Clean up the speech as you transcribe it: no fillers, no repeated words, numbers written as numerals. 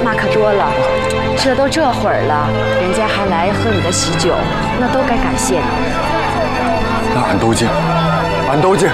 嘛可多了。这都这会儿了，人家还来喝你的喜酒，那都该感谢你。 那俺都敬，俺都敬。